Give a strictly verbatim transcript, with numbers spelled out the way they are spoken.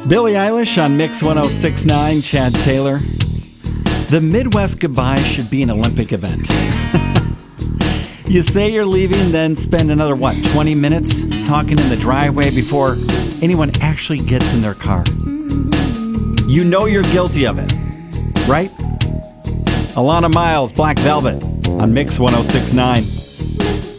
Billie Eilish on Mix one oh six point nine, Chad Taylor. The Midwest Goodbye should be an Olympic event. You say you're leaving, then spend another, what, twenty minutes talking in the driveway before anyone actually gets in their car. You know you're guilty of it, right? Alana Miles, Black Velvet on Mix one oh six point nine.